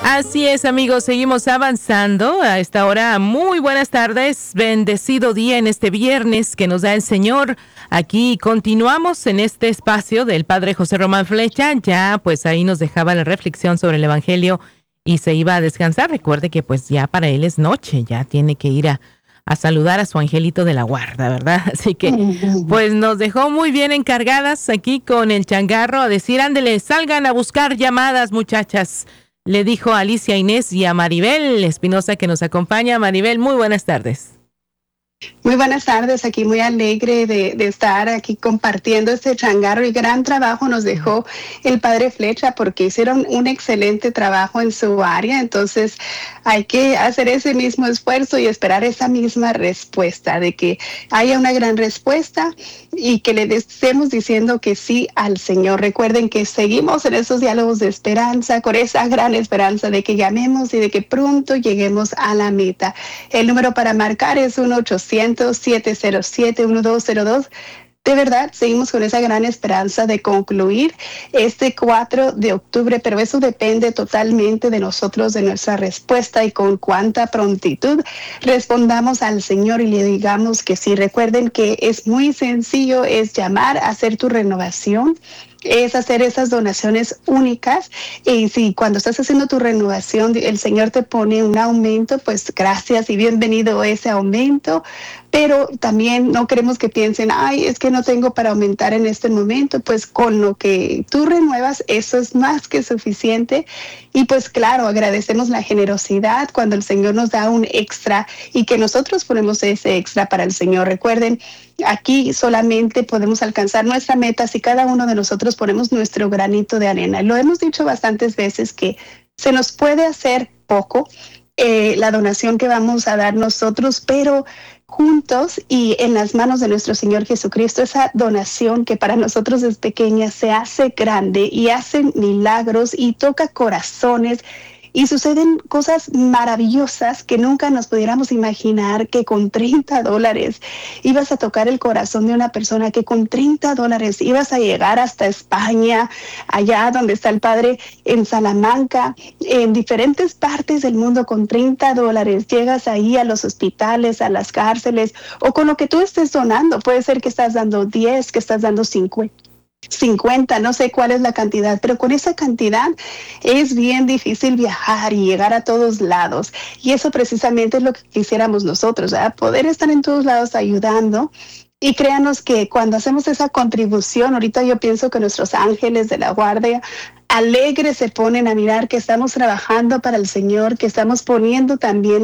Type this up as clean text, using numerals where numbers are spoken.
Así es, amigos, seguimos avanzando a esta hora. Muy buenas tardes, bendecido día en este viernes que nos da el Señor. Aquí continuamos en este espacio del Padre José Román Flecha. Ya, pues ahí nos dejaba la reflexión sobre el Evangelio y se iba a descansar. Recuerde que pues ya para él es noche, ya tiene que ir a saludar a su angelito de la guarda, ¿verdad? Así que pues nos dejó muy bien encargadas aquí con el changarro a decir, ándele, salgan a buscar llamadas, muchachas. Le dijo a Alicia Inés y a Maribel Espinosa que nos acompaña. Maribel, muy buenas tardes. Muy buenas tardes, aquí muy alegre de estar aquí compartiendo este changarro y gran trabajo nos dejó el Padre Flecha porque hicieron un excelente trabajo en su área, entonces hay que hacer ese mismo esfuerzo y esperar esa misma respuesta, de que haya una gran respuesta y que le estemos diciendo que sí al Señor. Recuerden que seguimos en esos diálogos de esperanza, con esa gran esperanza de que llamemos y de que pronto lleguemos a la meta. El número para marcar es 1-800-707-1202. De verdad, seguimos con esa gran esperanza de concluir este 4 de octubre, pero eso depende totalmente de nosotros, de nuestra respuesta y con cuánta prontitud respondamos al Señor y le digamos que sí. Recuerden que es muy sencillo, es llamar, hacer tu renovación, es hacer esas donaciones únicas y si cuando estás haciendo tu renovación el Señor te pone un aumento, pues gracias y bienvenido ese aumento, pero también no queremos que piensen, ay, es que no tengo para aumentar en este momento, pues con lo que tú renuevas eso es más que suficiente y pues claro, agradecemos la generosidad cuando el Señor nos da un extra y que nosotros ponemos ese extra para el Señor. Recuerden, aquí solamente podemos alcanzar nuestra meta si cada uno de nosotros ponemos nuestro granito de arena. Lo hemos dicho bastantes veces que se nos puede hacer poco la donación que vamos a dar nosotros, pero juntos y en las manos de nuestro Señor Jesucristo, esa donación que para nosotros es pequeña se hace grande y hace milagros y toca corazones. Y suceden cosas maravillosas que nunca nos pudiéramos imaginar, que con $30 ibas a tocar el corazón de una persona, que con $30 ibas a llegar hasta España, allá donde está el Padre, en Salamanca, en diferentes partes del mundo. Con $30 llegas ahí a los hospitales, a las cárceles, o con lo que tú estés donando. Puede ser que estás dando 10, que estás dando 50, no sé cuál es la cantidad, pero con esa cantidad es bien difícil viajar y llegar a todos lados. Y eso precisamente es lo que quisiéramos nosotros, ¿verdad? Poder estar en todos lados ayudando. Y créanos que cuando hacemos esa contribución, ahorita yo pienso que nuestros ángeles de la guardia alegres se ponen a mirar que estamos trabajando para el Señor, que estamos poniendo también